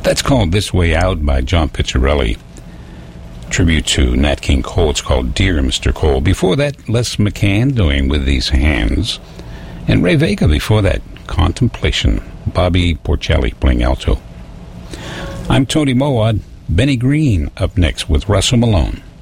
That's called This Way Out by John Picciarelli. Tribute to Nat King Cole. It's called Dear Mr. Cole. Before that, Les McCann doing With These Hands. And Ray Vega before that, Contemplation. Bobby Porcelli playing alto. I'm Tony Mowat. Benny Green up next with Russell Malone.